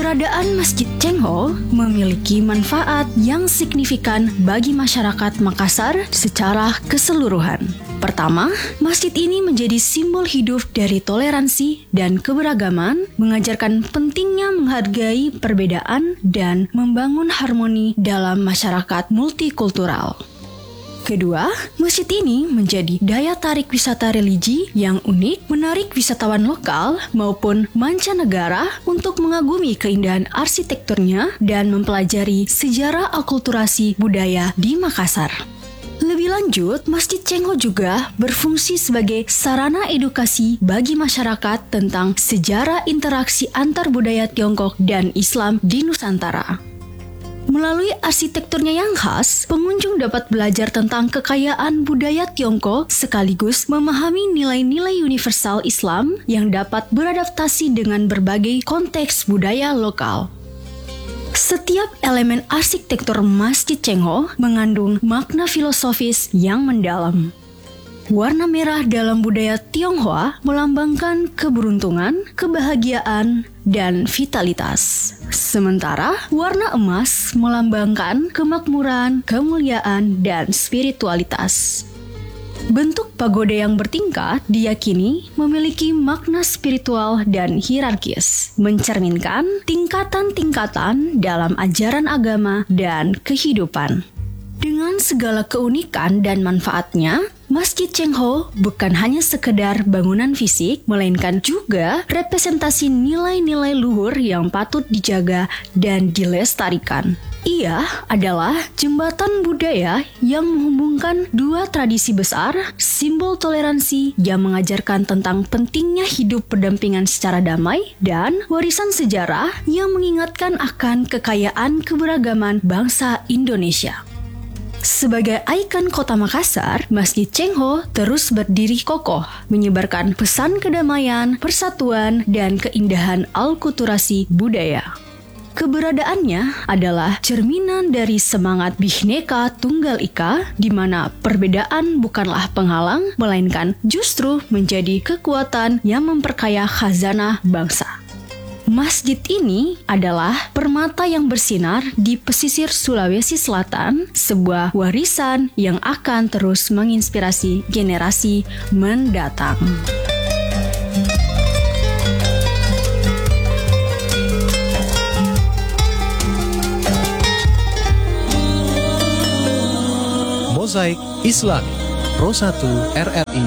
Keberadaan Masjid Cengho memiliki manfaat yang signifikan bagi masyarakat Makassar secara keseluruhan. Pertama, masjid ini menjadi simbol hidup dari toleransi dan keberagaman, mengajarkan pentingnya menghargai perbedaan dan membangun harmoni dalam masyarakat multikultural. Kedua, masjid ini menjadi daya tarik wisata religi yang unik, menarik wisatawan lokal maupun mancanegara untuk mengagumi keindahan arsitekturnya dan mempelajari sejarah akulturasi budaya di Makassar. Lebih lanjut, Masjid Cengho juga berfungsi sebagai sarana edukasi bagi masyarakat tentang sejarah interaksi antar budaya Tiongkok dan Islam di Nusantara. Melalui arsitekturnya yang khas, pengunjung dapat belajar tentang kekayaan budaya Tiongkok sekaligus memahami nilai-nilai universal Islam yang dapat beradaptasi dengan berbagai konteks budaya lokal. Setiap elemen arsitektur Masjid Cengho mengandung makna filosofis yang mendalam. Warna merah dalam budaya Tionghoa melambangkan keberuntungan, kebahagiaan, dan vitalitas. Sementara warna emas melambangkan kemakmuran, kemuliaan, dan spiritualitas. Bentuk pagoda yang bertingkat diyakini memiliki makna spiritual dan hierarkis, mencerminkan tingkatan-tingkatan dalam ajaran agama dan kehidupan. Dengan segala keunikan dan manfaatnya, Masjid Cengho bukan hanya sekedar bangunan fisik, melainkan juga representasi nilai-nilai luhur yang patut dijaga dan dilestarikan. Ia adalah jembatan budaya yang menghubungkan dua tradisi besar, simbol toleransi yang mengajarkan tentang pentingnya hidup berdampingan secara damai, dan warisan sejarah yang mengingatkan akan kekayaan keberagaman bangsa Indonesia. Sebagai ikon kota Makassar, Masjid Cengho terus berdiri kokoh, menyebarkan pesan kedamaian, persatuan, dan keindahan alkulturasi budaya. Keberadaannya adalah cerminan dari semangat Bhinneka Tunggal Ika, di mana perbedaan bukanlah penghalang, melainkan justru menjadi kekuatan yang memperkaya khazanah bangsa. Masjid ini adalah permata yang bersinar di pesisir Sulawesi Selatan, sebuah warisan yang akan terus menginspirasi generasi mendatang. Mozaik Islami Pro 1 RRI